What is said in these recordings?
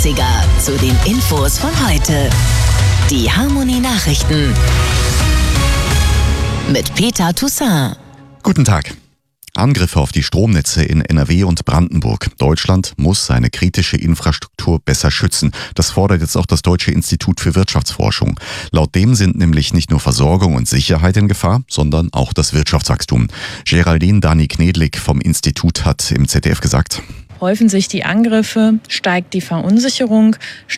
80er zu den Infos von heute. Die Harmony Nachrichten mit Peter Toussaint. Guten Tag. Angriffe auf die Stromnetze in NRW und Brandenburg. Deutschland muss seine kritische Infrastruktur besser schützen. Das fordert jetzt auch das Deutsche Institut für Wirtschaftsforschung. Laut dem sind nämlich nicht nur Versorgung und Sicherheit in Gefahr, sondern auch das Wirtschaftswachstum. Geraldine Dani-Knedlik vom Institut hat im ZDF gesagt: Häufen sich die Angriffe, steigt die Verunsicherung.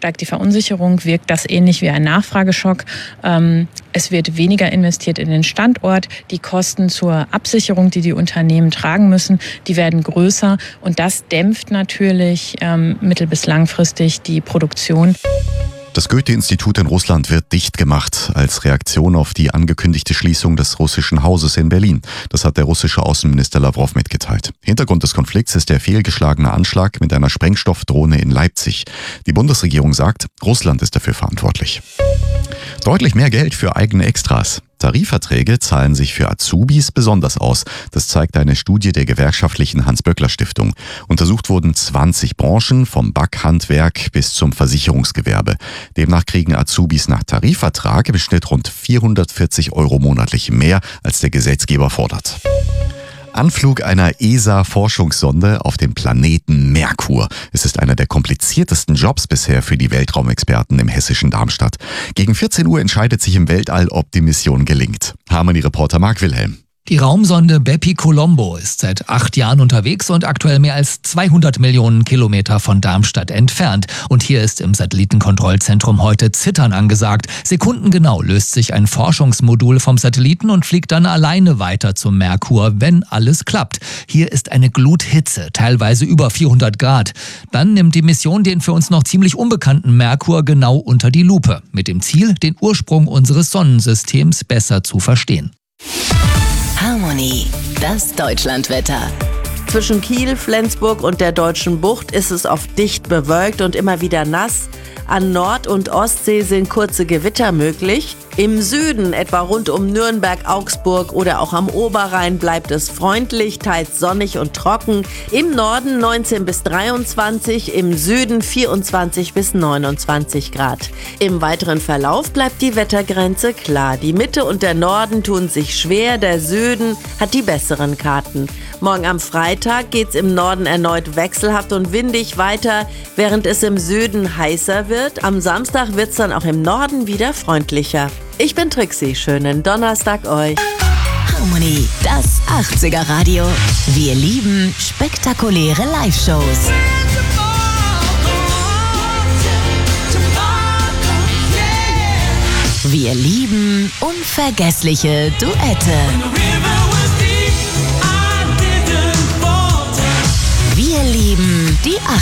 Wirkt das ähnlich wie ein Nachfrageschock. Es wird weniger investiert in den Standort. Die Kosten zur Absicherung, die die Unternehmen tragen müssen, die werden größer. Und das dämpft natürlich mittel- bis langfristig die Produktion. Das Goethe-Institut in Russland wird dicht gemacht als Reaktion auf die angekündigte Schließung des russischen Hauses in Berlin. Das hat der russische Außenminister Lawrow mitgeteilt. Hintergrund des Konflikts ist der fehlgeschlagene Anschlag mit einer Sprengstoffdrohne in Leipzig. Die Bundesregierung sagt, Russland ist dafür verantwortlich. Deutlich mehr Geld für eigene Extras. Tarifverträge zahlen sich für Azubis besonders aus. Das zeigt eine Studie der gewerkschaftlichen Hans-Böckler-Stiftung. Untersucht wurden 20 Branchen, vom Backhandwerk bis zum Versicherungsgewerbe. Demnach kriegen Azubis nach Tarifvertrag im Schnitt rund 440 € monatlich mehr, als der Gesetzgeber fordert. Anflug einer ESA-Forschungssonde auf dem Planeten Merkur. Es ist einer der kompliziertesten Jobs bisher für die Weltraumexperten im hessischen Darmstadt. Gegen 14 Uhr entscheidet sich im Weltall, ob die Mission gelingt. Harmony-Reporter Marc Wilhelm. Die Raumsonde Bepi-Colombo ist seit 8 Jahren unterwegs und aktuell mehr als 200 Millionen Kilometer von Darmstadt entfernt. Und hier ist im Satellitenkontrollzentrum heute Zittern angesagt. Sekundengenau löst sich ein Forschungsmodul vom Satelliten und fliegt dann alleine weiter zum Merkur, wenn alles klappt. Hier ist eine Gluthitze, teilweise über 400 Grad. Dann nimmt die Mission den für uns noch ziemlich unbekannten Merkur genau unter die Lupe. Mit dem Ziel, den Ursprung unseres Sonnensystems besser zu verstehen. Harmony, das Deutschlandwetter. Zwischen Kiel, Flensburg und der Deutschen Bucht ist es oft dicht bewölkt und immer wieder nass. An Nord- und Ostsee sind kurze Gewitter möglich. Im Süden, etwa rund um Nürnberg, Augsburg oder auch am Oberrhein, bleibt es freundlich, teils sonnig und trocken. Im Norden 19 bis 23, im Süden 24 bis 29 Grad. Im weiteren Verlauf bleibt die Wettergrenze klar. Die Mitte und der Norden tun sich schwer, der Süden hat die besseren Karten. Morgen am Freitag geht's im Norden erneut wechselhaft und windig weiter, während es im Süden heißer wird. Am Samstag wird's dann auch im Norden wieder freundlicher. Ich bin Trixie, schönen Donnerstag euch. Harmony, das 80er Radio. Wir lieben spektakuläre Live-Shows. Wir lieben unvergessliche Duette. Wir lieben die